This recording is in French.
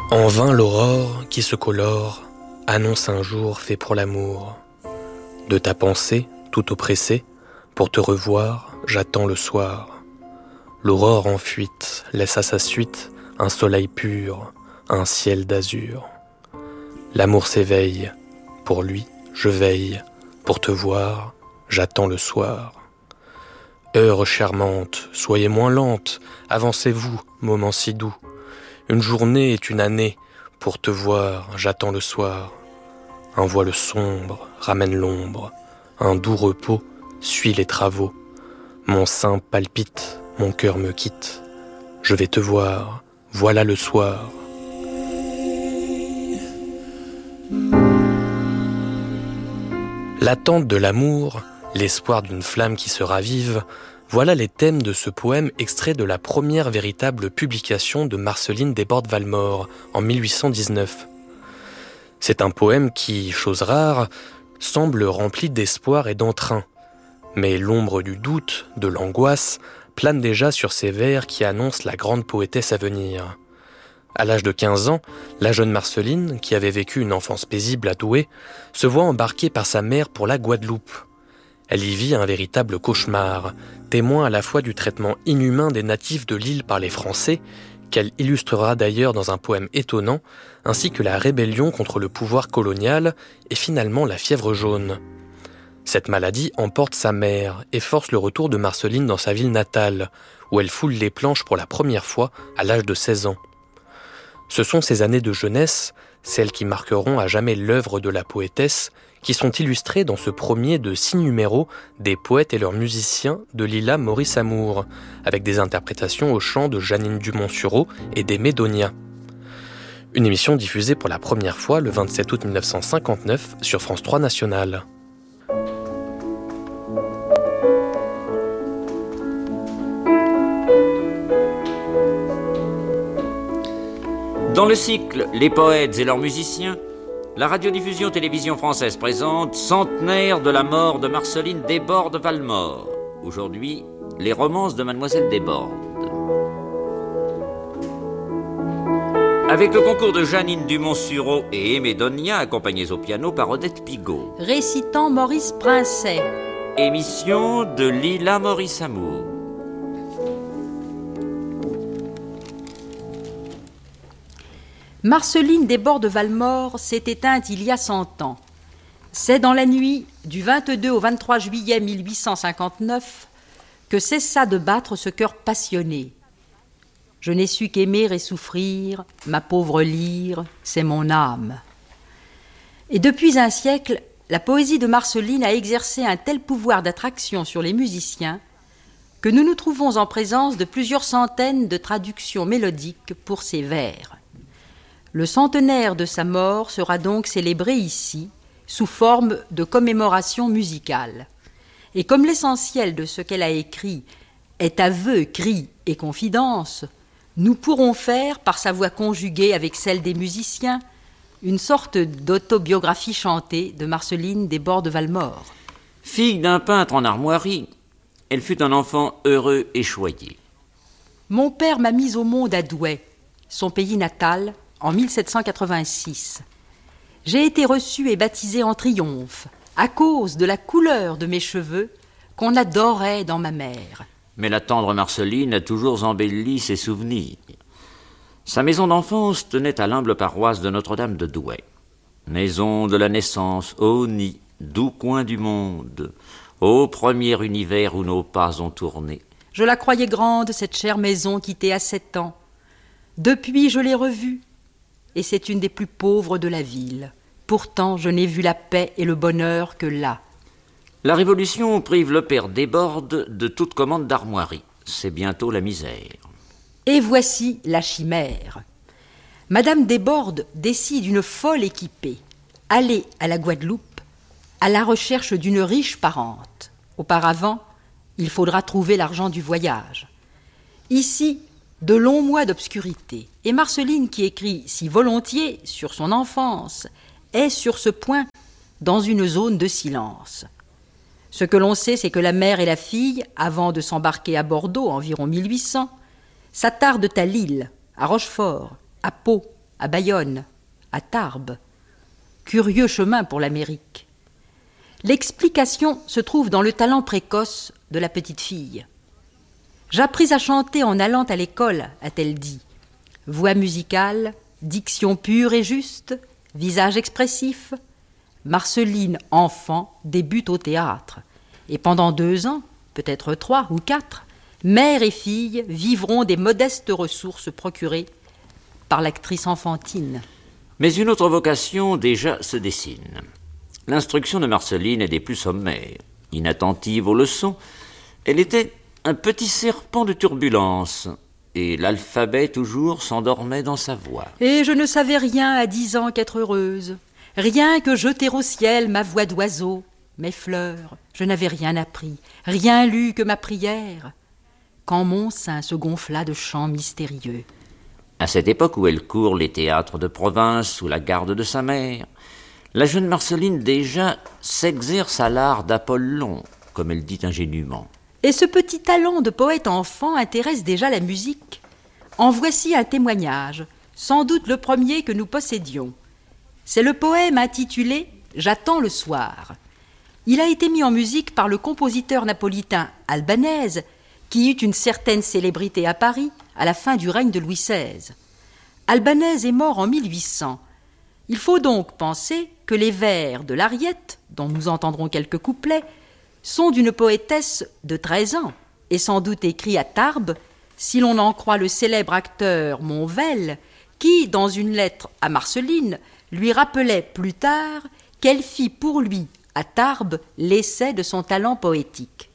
En vain l'aurore qui se colore annonce un jour fait pour l'amour. De ta pensée, tout oppressée, pour te revoir, j'attends le soir. L'aurore en fuite laisse à sa suite un soleil pur, un ciel d'azur. L'amour s'éveille, pour lui je veille, pour te voir, j'attends le soir. Heure charmante, soyez moins lente, avancez-vous, moment si doux. Une journée est une année, pour te voir, j'attends le soir. Un voile sombre ramène l'ombre, un doux repos suit les travaux. Mon sein palpite, mon cœur me quitte. Je vais te voir, voilà le soir. L'attente de l'amour, l'espoir d'une flamme qui se ravive, voilà les thèmes de ce poème extrait de la première véritable publication de Marceline Desbordes-Valmore en 1819. C'est un poème qui, chose rare, semble rempli d'espoir et d'entrain. Mais l'ombre du doute, de l'angoisse, plane déjà sur ces vers qui annoncent la grande poétesse à venir. À l'âge de 15 ans, la jeune Marceline, qui avait vécu une enfance paisible à Douai, se voit embarquée par sa mère pour la Guadeloupe. Elle y vit un véritable cauchemar, témoin à la fois du traitement inhumain des natifs de l'île par les Français, qu'elle illustrera d'ailleurs dans un poème étonnant, ainsi que la rébellion contre le pouvoir colonial et finalement la fièvre jaune. Cette maladie emporte sa mère et force le retour de Marceline dans sa ville natale, où elle foule les planches pour la première fois à l'âge de 16 ans. Ce sont ces années de jeunesse, celles qui marqueront à jamais l'œuvre de la poétesse, qui sont illustrées dans ce premier de 6 numéros des poètes et leurs musiciens de Lila Maurice Amour, avec des interprétations au chant de Jeannine Dumont-Sureau et des Médoniens. Une émission diffusée pour la première fois le 27 août 1959 sur France 3 National. Dans le cycle Les poètes et leurs musiciens, la radiodiffusion télévision française présente Centenaire de la mort de Marceline Desbordes-Valmore. Aujourd'hui, les romances de Mademoiselle Desbordes. Avec le concours de Jeannine Dumont-Sureau et Aimé Donia, accompagnés au piano par Odette Pigault. Récitant Maurice Princet. Émission de Lila Maurice Amour. Marceline Desbordes-Valmore s'est éteinte il y a 100 ans. C'est dans la nuit du 22 au 23 juillet 1859 que cessa de battre ce cœur passionné. Je n'ai su qu'aimer et souffrir, ma pauvre lyre, c'est mon âme. Et depuis un siècle, la poésie de Marceline a exercé un tel pouvoir d'attraction sur les musiciens que nous nous trouvons en présence de plusieurs centaines de traductions mélodiques pour ses vers. Le centenaire de sa mort sera donc célébré ici, sous forme de commémoration musicale. Et comme l'essentiel de ce qu'elle a écrit est aveu, cri et confidence, nous pourrons faire, par sa voix conjuguée avec celle des musiciens, une sorte d'autobiographie chantée de Marceline Desbordes-Valmore. Fille d'un peintre en armoirie, elle fut un enfant heureux et choyé. Mon père m'a mise au monde à Douai, son pays natal, en 1786. J'ai été reçue et baptisée en triomphe, à cause de la couleur de mes cheveux qu'on adorait dans ma mère. Mais la tendre Marceline a toujours embelli ses souvenirs. Sa maison d'enfance tenait à l'humble paroisse de Notre-Dame de Douai. Maison de la naissance, ô nid, doux coin du monde, ô premier univers où nos pas ont tourné. Je la croyais grande, cette chère maison quittée à 7 ans. Depuis, je l'ai revue, et c'est une des plus pauvres de la ville. Pourtant, je n'ai vu la paix et le bonheur que là. La Révolution prive le père Desbordes de toute commande d'armoirie. C'est bientôt la misère. Et voici la chimère. Madame Desbordes décide une folle équipée. Aller à la Guadeloupe à la recherche d'une riche parente. Auparavant, il faudra trouver l'argent du voyage. Ici, de longs mois d'obscurité. Et Marceline, qui écrit si volontiers sur son enfance, est sur ce point dans une zone de silence. Ce que l'on sait, c'est que la mère et la fille, avant de s'embarquer à Bordeaux, environ 1800, s'attardent à Lille, à Rochefort, à Pau, à Bayonne, à Tarbes. Curieux chemin pour l'Amérique. L'explication se trouve dans le talent précoce de la petite fille. « J'appris à chanter en allant à l'école, a-t-elle dit. Voix musicale, diction pure et juste, visage expressif. Marceline, enfant, débute au théâtre. Et pendant 2 ans, peut-être 3 ou 4, mère et fille vivront des modestes ressources procurées par l'actrice enfantine. » Mais une autre vocation déjà se dessine. L'instruction de Marceline est des plus sommaires. Inattentive aux leçons, elle était un petit serpent de turbulence, et l'alphabet toujours s'endormait dans sa voix. Et je ne savais rien à 10 ans qu'être heureuse, rien que jeter au ciel ma voix d'oiseau, mes fleurs. Je n'avais rien appris, rien lu que ma prière, quand mon sein se gonfla de chants mystérieux. À cette époque où elle court les théâtres de province sous la garde de sa mère, la jeune Marceline déjà s'exerce à l'art d'Apollon, comme elle dit ingénument. Et ce petit talent de poète enfant intéresse déjà la musique. En voici un témoignage, sans doute le premier que nous possédions. C'est le poème intitulé « J'attends le soir ». Il a été mis en musique par le compositeur napolitain Albanese, qui eut une certaine célébrité à Paris à la fin du règne de Louis XVI. Albanese est mort en 1800. Il faut donc penser que les vers de l'Ariette, dont nous entendrons quelques couplets, sont d'une poétesse de 13 ans, et sans doute écrits à Tarbes, si l'on en croit le célèbre acteur Monvel, qui, dans une lettre à Marceline, lui rappelait plus tard qu'elle fit pour lui, à Tarbes, l'essai de son talent poétique.